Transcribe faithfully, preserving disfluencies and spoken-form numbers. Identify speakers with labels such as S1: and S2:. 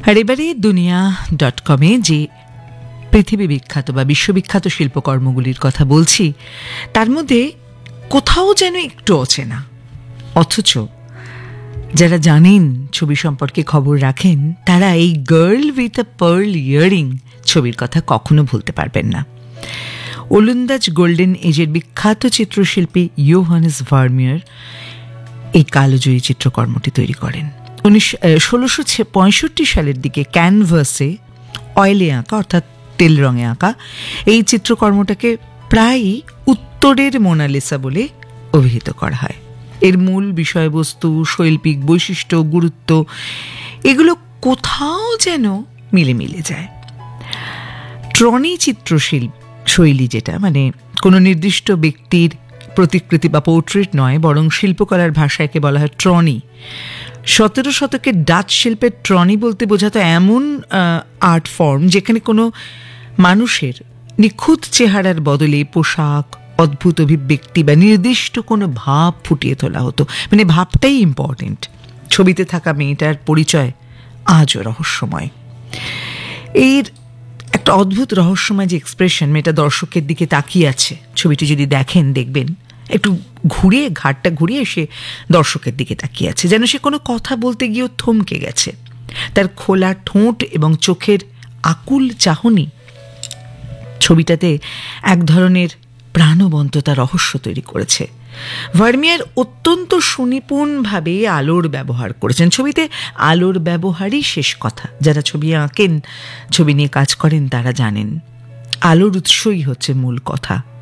S1: আর এবারে দুনিয়া ডট কমে যে পৃথিবী বিখ্যাত বা বিশ্ববিখ্যাত শিল্পকর্মগুলির কথা বলছি, তার মধ্যে কোথাও যেন একটু অচেনা, অথচ যারা জানেন ছবি সম্পর্কে খবর রাখেন তারা এই girl with a pearl earring ছবির কথা কখনো ভুলতে পারবেন না। ওলন্দাজ গোল্ডেন এজের বিখ্যাত চিত্রশিল্পী ইয়োহানেস ভার্মিয়ার এই কালোজয়ী চিত্রকর্মটি তৈরি করেন। উনিশ ষোলোশো পঁয়ষট্টি সালের দিকে ক্যানভাসে অয়েলে আঁকা, অর্থাৎ তেল রঙে আঁকা এই চিত্রকর্মটাকে প্রায়ই উত্তরের মোনালিসা বলে অভিহিত করা হয়। এর মূল বিষয়বস্তু, শৈল্পিক বৈশিষ্ট্য, গুরুত্ব এগুলো কোথাও যেন মিলে মিলে যায়। ট্রনি চিত্রশিল্প শৈলী, যেটা মানে কোনো নির্দিষ্ট ব্যক্তির প্রতিকৃতি বা পোর্ট্রেট নয়, বরং শিল্পকলার ভাষায়কে বলা হয় ট্রনি। সতেরো শতকের ডাচ শিল্পের ট্রনি বলতে বোঝাতো এমন আর্ট ফর্ম যেখানে কোনো মানুষের নিখুঁত চেহারার বদলে পোশাক, অদ্ভুত অভিব্যক্তি বা নির্দিষ্ট কোনো ভাব ফুটিয়ে তোলা হতো। মানে ভাবটাই ইম্পর্টেন্ট। ছবিতে থাকা মেয়েটার পরিচয় আজও রহস্যময়। এর একটা অদ্ভুত রহস্যময় যে এক্সপ্রেশন, মেয়েটা দর্শকের দিকে তাকিয়ে আছে, ছবিটি যদি দেখেন দেখবেন একটু ঘুরিয়ে, ঘাটটা ঘুরিয়ে সে দর্শকের দিকে তাকিয়ে আছে, যেন সে কোনো কথা বলতে গিয়েও থমকে গেছে। তার খোলা ঠোঁট এবং চোখের আকুল চাহনি ছবিটাতে এক ধরনের প্রাণবন্ততা, রহস্য তৈরি করেছে। ভার্মিয়ার অত্যন্ত সুনিপুণভাবে আলোর ব্যবহার করেছেন। ছবিতে আলোর ব্যবহারই শেষ কথা। যারা ছবি আঁকেন, ছবি নিয়ে কাজ করেন, তারা জানেন আলোর উৎসই হচ্ছে মূল কথা।